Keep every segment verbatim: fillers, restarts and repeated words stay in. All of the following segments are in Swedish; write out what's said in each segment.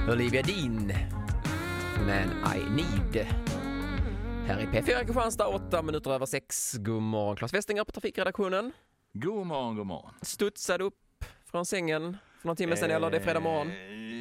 Olivia Dean. Man I need. Här i P fyra Kristianstad, åtta minuter över sex. God morgon, Claes Westinger på trafikredaktionen. God morgon, god morgon. Studsade upp från sängen för någon timme sedan, eh, eller det är fredag morgon?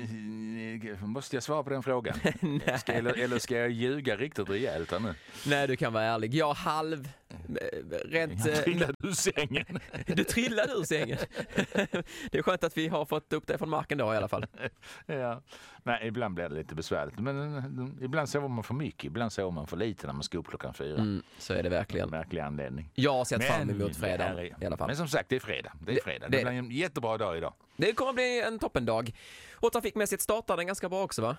Måste jag svara på den frågan? ska, eller, eller ska jag ljuga riktigt rejält här nu? Nej, du kan vara ärlig. Jag halv... Rent, jag trillade ur sängen. Du trillade ur sängen. Det är skönt att vi har fått upp det från marken då i alla fall. Ja. Nej, ibland blir det lite besvärligt. Men ibland sover man för mycket. Ibland sover man för lite när man ska upp klockan fyra. Mm, så är det verkligen. Märklig anledning. Jag har sett fram emot fredag är, i alla fall. Men som sagt, det är fredag. Det är fredag. Det, det blir en jättebra dag idag. Det kommer bli en toppendag. Och trafikmässigt startar den ganska bra också, va?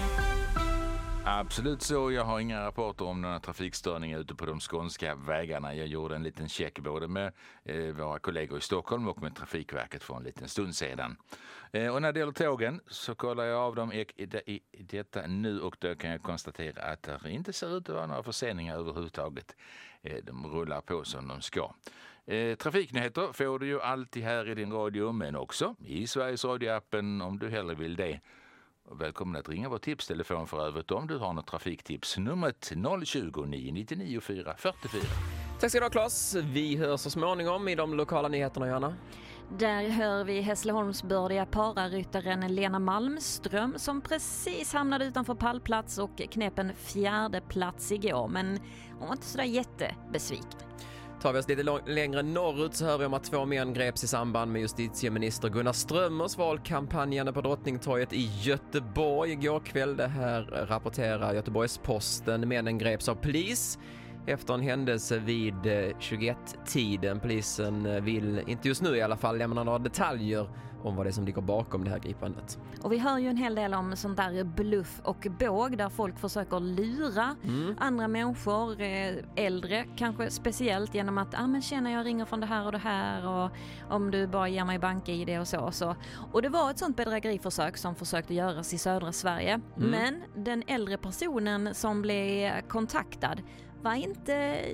Absolut så. Jag har inga rapporter om några trafikstörningar ute på de skånska vägarna. Jag gjorde en liten check både med eh, våra kollegor i Stockholm och med Trafikverket för en liten stund sedan. Eh, och när det gäller tågen så kollar jag av dem i, i, i detta nu och då kan jag konstatera att det inte ser ut att vara några förseningar överhuvudtaget. Eh, de rullar på som de ska. Eh, trafiknyheter får du ju alltid här i din radio, men också i Sveriges radioappen om du hellre vill det. Välkommen att ringa vår tipstelefon för övrigt om du har något trafiktips. Numret noll tjugo, nio nio nio, fyra fyra fyra. Tack ska du ha, Claes. Vi hörs så småningom i de lokala nyheterna, Johanna. Där hör vi Hässleholmsbördiga pararyttaren Lena Malmström som precis hamnade utanför pallplats och knep en fjärde plats igår. Men hon var inte sådär jättebesviken. Tar vi oss lite lång- längre norrut så hör vi om att två män greps i samband med justitieminister Gunnar Strömmers valkampanjen på Drottningtorget i Göteborg igår kväll. Det här rapporterar Göteborgs-Posten. Männen greps av polis efter en händelse vid tjugoett-tiden. Polisen vill inte just nu i alla fall lämna några detaljer om vad det är som ligger bakom det här gripandet. Och vi hör ju en hel del om sånt där bluff och båg där folk försöker lura mm. andra människor, äldre kanske speciellt, genom att ah, men tjena, jag ringer från det här och det här och om du bara ger mig bank-I D och så och så. Och det var ett sånt bedrägeriförsök som försökte göras i södra Sverige. Mm. Men den äldre personen som blev kontaktad var inte...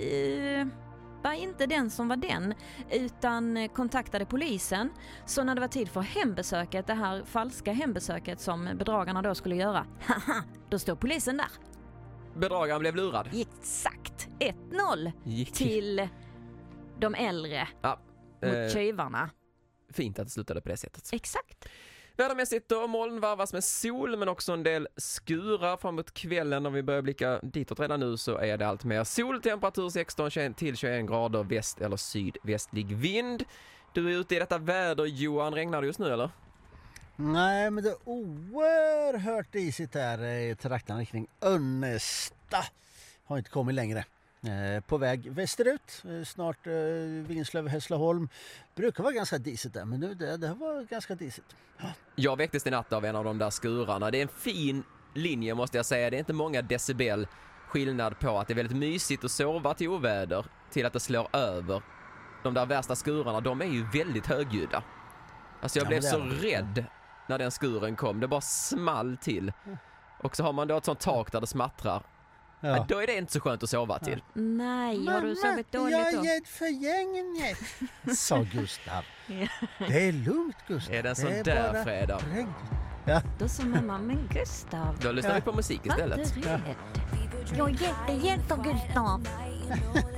Uh, var inte den som var den, utan kontaktade polisen. Så när det var tid för hembesöket, det här falska hembesöket som bedragarna då skulle göra, haha, då står polisen där. Bedragaren blev lurad. Exakt, ett noll Gick. till de äldre ja, mot eh, tjuvarna. Fint att det slutade på det sättet. Exakt. Vädermässigt då, moln varvas med sol men också en del skurar framåt kvällen. Om vi börjar blicka ditåt redan nu så är det allt mer sol, temperatur sexton till tjugoett grader, väst eller sydvästlig vind. Du är ute i detta väder, Johan. Regnar det just nu eller? Nej, men det är oerhört isigt här i trakten kring Önnesta. Har inte kommit längre. På väg västerut, snart Vinslöv, Hässleholm. Brukar vara ganska disigt där, men nu det, det var ganska disigt. Jag väcktes i natt av en av de där skurarna. Det är en fin linje måste jag säga. Det är inte många decibel skillnad på att det är väldigt mysigt att sova till oväder till att det slår över. De där värsta skurarna, de är ju väldigt högljudda. Alltså jag ja, blev så rädd när den skuren kom. Det bara small till. Och så har man då ett sånt tak där det smattrar. Ja. Då är det inte så skönt att sova till. Ja. Nej, Mamma, har du sovit dåligt då? Jag är rädd för gänget, sa Gustav. Ja. Det är lugnt, Gustav. Är det en sån där bara... fredag? Ja. Då sa mamma, men Gustav. Då lyssnar ja. vi på musik istället. Var inte rädd. Jag är jättejätte, Gustav.